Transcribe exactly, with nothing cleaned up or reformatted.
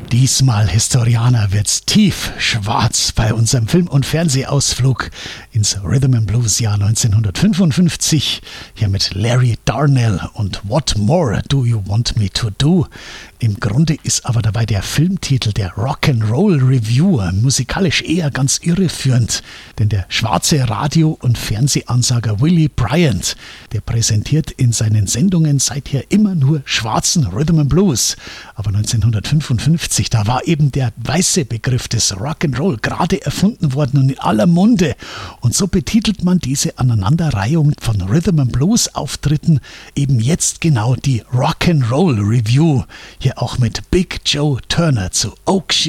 Diesmal, Historianer, wird's tief schwarz bei unserem Film- und Fernsehausflug ins Rhythm and Blues Jahr neunzehnhundertfünfundfünfzig. Hier mit Larry Darnell und What More Do You Want Me To Do? Im Grunde ist aber dabei der Filmtitel der Rock'n'Roll Review musikalisch eher ganz irreführend, denn der schwarze Radio- und Fernsehansager Willie Bryant, der präsentiert in seinen Sendungen seither immer nur schwarzen Rhythm and Blues. Aber neunzehnhundertfünfundfünfzig, da war eben der weiße Begriff des Rock'n'Roll gerade erfunden worden und in aller Munde. Und so betitelt man diese Aneinanderreihung von Rhythm and Blues Auftritten eben jetzt genau die Rock'n'Roll Review. Hier auch mit Big Joe Turner zu Oak